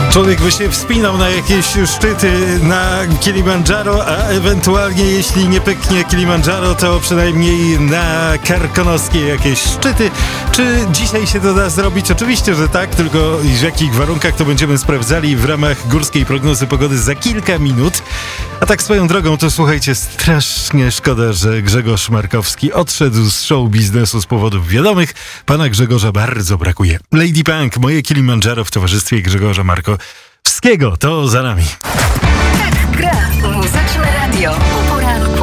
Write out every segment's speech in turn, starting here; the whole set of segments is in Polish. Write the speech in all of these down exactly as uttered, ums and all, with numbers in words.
Człowiek by się wspinał na jakieś szczyty na Kilimandżaro, a ewentualnie jeśli nie pyknie Kilimandżaro, to przynajmniej na karkonoskie jakieś szczyty. Czy dzisiaj się to da zrobić? Oczywiście, że tak, tylko w jakich warunkach to będziemy sprawdzali w ramach górskiej prognozy pogody za kilka minut. A tak swoją drogą, to słuchajcie, strasznie szkoda, że Grzegorz Markowski odszedł z show biznesu z powodów wiadomych. Pana Grzegorza bardzo brakuje. Lady Punk, moje Kilimandżaro w towarzystwie Grzegorza Markowskiego. To za nami. Tak gra Muzyczne Radio o poranku.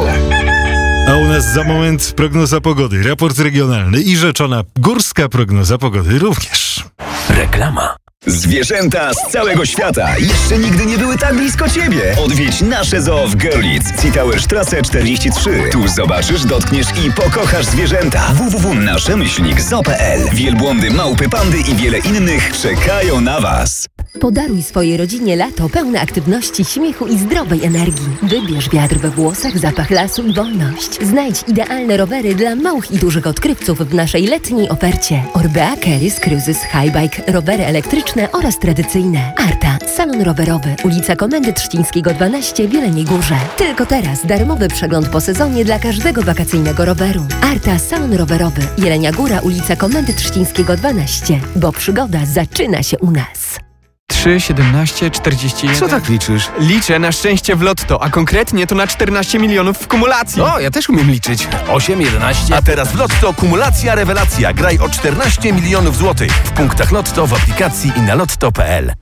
A u nas za moment prognoza pogody, raport regionalny i rzeczona górska prognoza pogody również. Reklama. Zwierzęta z całego świata jeszcze nigdy nie były tak blisko ciebie. Odwiedź nasze zoo w Görlitz, Zietauerstraße czterdzieści trzy. Tu zobaczysz, dotkniesz i pokochasz zwierzęta. w w w kropka naszemyślnik zoo kropka p l. Wielbłądy, małpy, pandy i wiele innych czekają na was. Podaruj swojej rodzinie lato pełne aktywności, śmiechu i zdrowej energii. Wybierz wiatr we włosach, zapach lasu i wolność. Znajdź idealne rowery dla małych i dużych odkrywców w naszej letniej ofercie. Orbea, Keris, Cruises, Highbike, rowery elektryczne oraz tradycyjne. Arta, salon rowerowy, ulica Komendy Trzcińskiego dwanaście w Jeleniej Górze. Tylko teraz darmowy przegląd po sezonie dla każdego wakacyjnego roweru. Arta, salon rowerowy, Jelenia Góra, ulica Komendy Trzcińskiego dwanaście. Bo przygoda zaczyna się u nas. trzy, siedemnaście, czterdzieści jeden. Co tak liczysz? Liczę na szczęście w lotto, a konkretnie to na czternaście milionów w kumulacji. O, ja też umiem liczyć. osiem, jedenaście. A teraz w Lotto kumulacja rewelacja. Graj o czternaście milionów złotych w punktach Lotto, w aplikacji i na lotto kropka p l.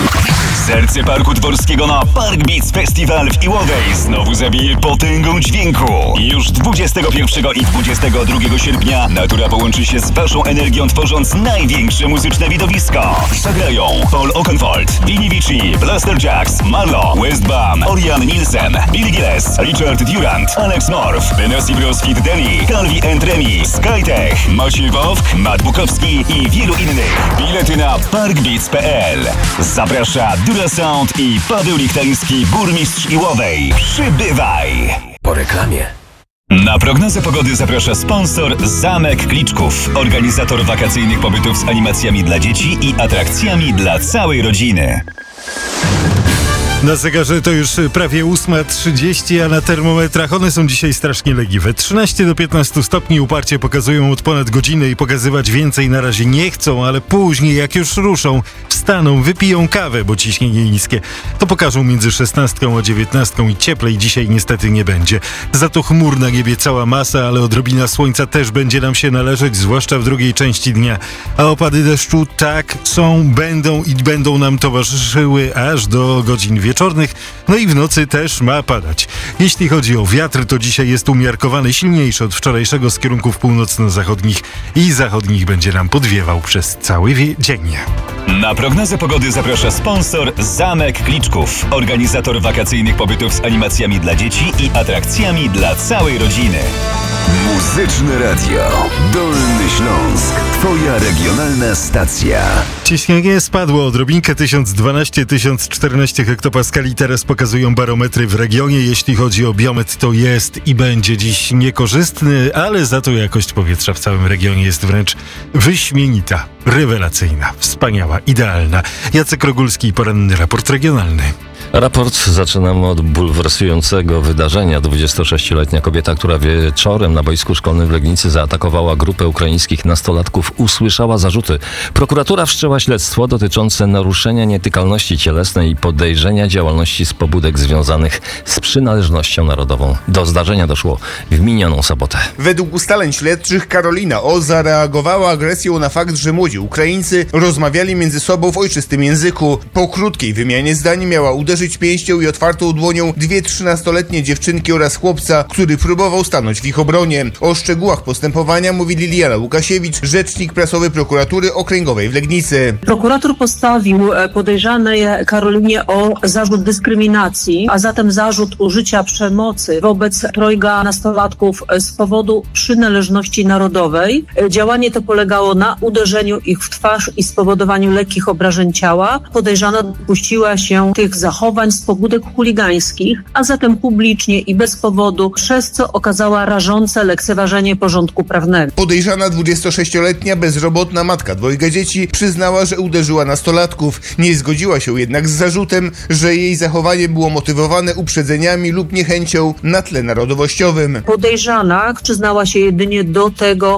Serce Parku Dworskiego na Park Beats Festival w Iłowej znowu zabije potęgą dźwięku. Już dwudziestego pierwszego i dwudziestego drugiego sierpnia natura połączy się z waszą energią, tworząc największe muzyczne widowisko. Zagrają Paul Oakenfold, Vinny Vici, Blaster Jacks, Marlo, Westbam, Orion Nielsen, Billy Gilles, Richard Durant, Alex Morph, Benassi Bros Fit Denny, Calvi and Remi, Skytech, Maciej Wowk, Matt Bukowski i wielu innych. Bilety na parkbeats kropka p l. Zaprasza Durasound i Paweł Lichtański, burmistrz Iłowej. Przybywaj! Po reklamie. Na prognozę pogody zaprasza sponsor Zamek Kliczków, organizator wakacyjnych pobytów z animacjami dla dzieci i atrakcjami dla całej rodziny. Na zegarze to już prawie ósma trzydzieści, a na termometrach one są dzisiaj strasznie legiwe. trzynaście do piętnastu stopni uparcie pokazują od ponad godziny i pokazywać więcej na razie nie chcą, ale później jak już ruszą, wstaną, wypiją kawę, bo ciśnienie niskie, to pokażą między szesnastką a dziewiętnastką i cieplej dzisiaj niestety nie będzie. Za to chmur na niebie cała masa, ale odrobina słońca też będzie nam się należeć, zwłaszcza w drugiej części dnia. A opady deszczu tak są, będą i będą nam towarzyszyły aż do godzin wieczornych. No i w nocy też ma padać. Jeśli chodzi o wiatr, to dzisiaj jest umiarkowany, silniejszy od wczorajszego z kierunków północno-zachodnich i zachodnich będzie nam podwiewał przez cały wie- dzień. Na prognozę pogody zaprasza sponsor Zamek Kliczków, organizator wakacyjnych pobytów z animacjami dla dzieci i atrakcjami dla całej rodziny. Muzyczne Radio. Dolny Śląsk. Twoja regionalna stacja. Ciśnienie spadło odrobinkę, tysiąc dwanaście tysiąc czternaście hektopaskali. Teraz pokazują barometry w regionie. Jeśli chodzi o biometr, to jest i będzie dziś niekorzystny, ale za to jakość powietrza w całym regionie jest wręcz wyśmienita, rewelacyjna, wspaniała, idealna. Jacek Rogulski, poranny raport regionalny. Raport zaczynamy od bulwersującego wydarzenia. dwudziestosześcioletnia kobieta, która wieczorem na boisku szkolnym w Legnicy zaatakowała grupę ukraińskich nastolatków, usłyszała zarzuty. Prokuratura wszczęła śledztwo dotyczące naruszenia nietykalności cielesnej i podejrzenia działalności z pobudek związanych z przynależnością narodową. Do zdarzenia doszło w minioną sobotę. Według ustaleń śledczych Karolina O. zareagowała agresją na fakt, że młodzi Ukraińcy rozmawiali między sobą w ojczystym języku. Po krótkiej wymianie zdań miała uderzyć pięścią i otwartą dłonią dwie trzynastoletnie dziewczynki oraz chłopca, który próbował stanąć w ich obronie. O szczegółach postępowania mówi Liliana Łukasiewicz, rzecznik prasowy prokuratury okręgowej w Legnicy. Prokurator postawił podejrzanej Karolinie O. zarzut dyskryminacji, a zatem zarzut użycia przemocy wobec trojga nastolatków z powodu przynależności narodowej. Działanie to polegało na uderzeniu ich w twarz i spowodowaniu lekkich obrażeń ciała. Podejrzana dopuściła się tych zachowań zachowań z pobudek chuligańskich, a zatem publicznie i bez powodu, przez co okazała rażące lekceważenie porządku prawnego. Podejrzana dwudziestosześcioletnia bezrobotna matka dwojga dzieci przyznała, że uderzyła nastolatków. Nie zgodziła się jednak z zarzutem, że jej zachowanie było motywowane uprzedzeniami lub niechęcią na tle narodowościowym. Podejrzana przyznała się jedynie do tego,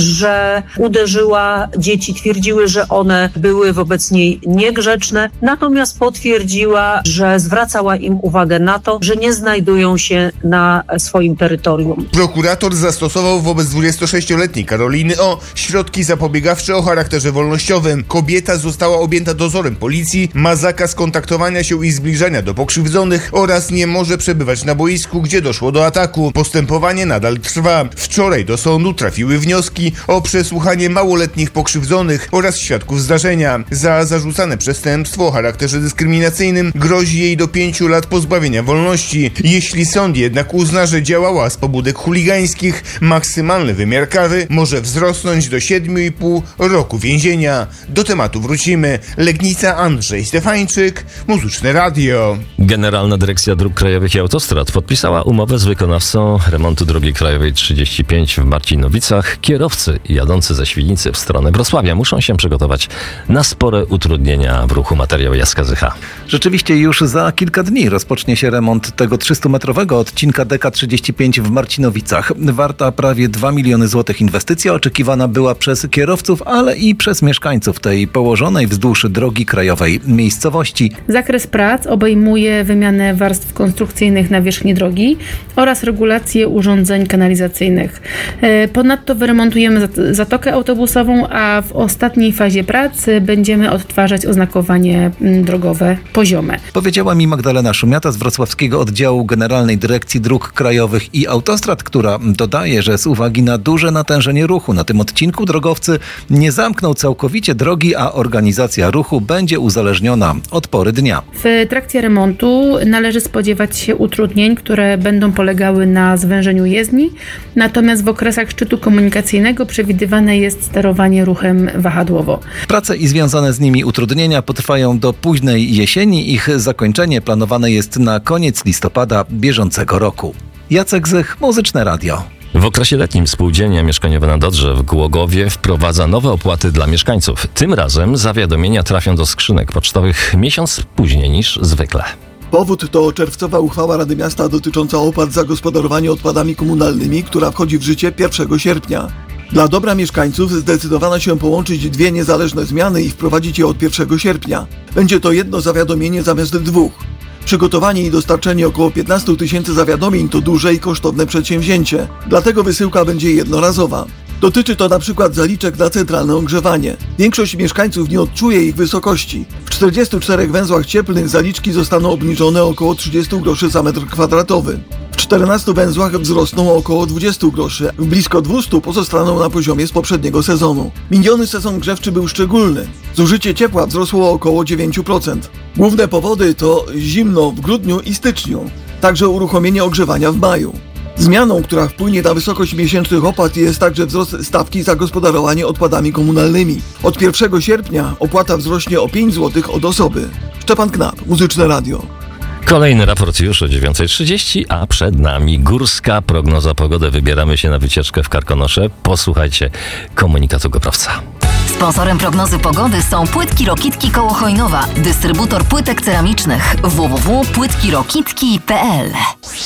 że uderzyła dzieci. Twierdziły, że one były wobec niej niegrzeczne, natomiast potwierdziła, że zwracała im uwagę na to, że nie znajdują się na swoim terytorium. Prokurator zastosował wobec dwudziestosześcioletniej Karoliny O. środki zapobiegawcze o charakterze wolnościowym. Kobieta została objęta dozorem policji, ma zakaz kontaktowania się i zbliżania do pokrzywdzonych oraz nie może przebywać na boisku, gdzie doszło do ataku. Postępowanie nadal trwa. Wczoraj do sądu trafiły wnioski o przesłuchanie małoletnich pokrzywdzonych oraz świadków zdarzenia. Za zarzucane przestępstwo o charakterze dyskryminacyjnym grozi jej do pięciu lat pozbawienia wolności. Jeśli sąd jednak uzna, że działała z pobudek chuligańskich, maksymalny wymiar kary może wzrosnąć do siedmiu i pół roku więzienia. Do tematu wrócimy. Legnica, Andrzej Stefańczyk, Muzyczne Radio. Generalna Dyrekcja Dróg Krajowych i Autostrad podpisała umowę z wykonawcą remontu drogi krajowej trzydzieści pięć w Marcinowicach. Kierowcy jadący ze Świdnicy w stronę Wrocławia muszą się przygotować na spore utrudnienia w ruchu. Materiał Jacka Zycha. Rzeczywiście już za kilka dni rozpocznie się remont tego trzystumetrowego odcinka D K trzydzieści pięć w Marcinowicach. Warta prawie dwa miliony złotych inwestycja oczekiwana była przez kierowców, ale i przez mieszkańców tej położonej wzdłuż drogi krajowej miejscowości. Zakres prac obejmuje wymianę warstw konstrukcyjnych na wierzchni drogi oraz regulację urządzeń kanalizacyjnych. Ponadto wyremontujemy zatokę autobusową, a w ostatniej fazie prac będziemy odtwarzać oznakowanie drogowe poziome. Powiedziała mi Magdalena Szumiata z wrocławskiego oddziału Generalnej Dyrekcji Dróg Krajowych i Autostrad, która dodaje, że z uwagi na duże natężenie ruchu na tym odcinku drogowcy nie zamkną całkowicie drogi, a organizacja ruchu będzie uzależniona od pory dnia. W trakcie remontu należy spodziewać się utrudnień, które będą polegały na zwężeniu jezdni, natomiast w okresach szczytu komunikacyjnego przewidywane jest sterowanie ruchem wahadłowo. Prace i związane z nimi utrudnienia potrwają do późnej jesieni. Ich zakończenie planowane jest na koniec listopada bieżącego roku. Jacek Zych, Muzyczne Radio. W okresie letnim spółdzielnia mieszkaniowa na Dodrze w Głogowie wprowadza nowe opłaty dla mieszkańców. Tym razem zawiadomienia trafią do skrzynek pocztowych miesiąc później niż zwykle. Powód to czerwcowa uchwała Rady Miasta dotycząca opłat za gospodarowanie odpadami komunalnymi, która wchodzi w życie pierwszego sierpnia. Dla dobra mieszkańców zdecydowano się połączyć dwie niezależne zmiany i wprowadzić je od pierwszego sierpnia. Będzie to jedno zawiadomienie zamiast dwóch. Przygotowanie i dostarczenie około piętnaście tysięcy zawiadomień to duże i kosztowne przedsięwzięcie. Dlatego wysyłka będzie jednorazowa. Dotyczy to na przykład zaliczek na centralne ogrzewanie. Większość mieszkańców nie odczuje ich wysokości. W czterdziestu czterech węzłach cieplnych zaliczki zostaną obniżone o około trzydzieści groszy za metr kwadratowy. W czternastu węzłach wzrosną o około dwadzieścia groszy. W blisko dwustu pozostaną na poziomie z poprzedniego sezonu. Miniony sezon grzewczy był szczególny. Zużycie ciepła wzrosło o około dziewięć procent. Główne powody to zimno w grudniu i styczniu. Także uruchomienie ogrzewania w maju. Zmianą, która wpłynie na wysokość miesięcznych opłat, jest także wzrost stawki za gospodarowanie odpadami komunalnymi. Od pierwszego sierpnia opłata wzrośnie o pięć złotych od osoby. Szczepan Knap, Muzyczne Radio. Kolejny raport już o dziewiąta trzydzieści, a przed nami górska prognoza pogody. Wybieramy się na wycieczkę w Karkonosze. Posłuchajcie komunikatu Goprawca. Sponsorem prognozy pogody są Płytki Rokitki koło Chojnowa, dystrybutor płytek ceramicznych w w w kropka płytki rokitki kropka p l.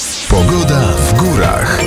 Pogoda w górach.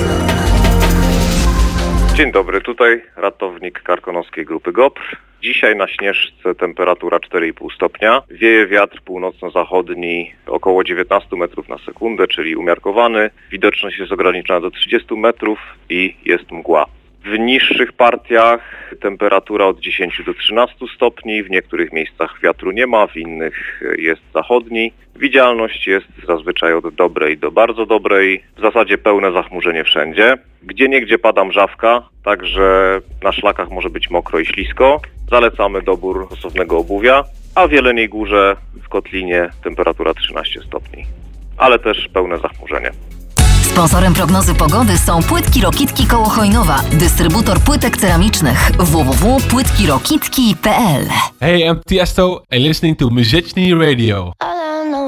Dzień dobry, tutaj ratownik karkonoskiej grupy GOPR. Dzisiaj na Śnieżce temperatura cztery i pół stopnia. Wieje wiatr północno-zachodni około dziewiętnaście metrów na sekundę, czyli umiarkowany. Widoczność jest ograniczona do trzydziestu metrów i jest mgła. W niższych partiach temperatura od dziesięciu do trzynastu stopni, w niektórych miejscach wiatru nie ma, w innych jest zachodni. Widzialność jest zazwyczaj od dobrej do bardzo dobrej, w zasadzie pełne zachmurzenie wszędzie. Gdzieniegdzie pada mrzawka, także na szlakach może być mokro i ślisko. Zalecamy dobór stosownego obuwia, a w Jeleniej Górze w Kotlinie temperatura trzynaście stopni, ale też pełne zachmurzenie. Sponsorem prognozy pogody są Płytki Rokitki koło Chojnowa, dystrybutor płytek ceramicznych w w w kropka płytki rokitki kropka p l. Hey, I'm Tiesto and listening to Muzyczne Radio.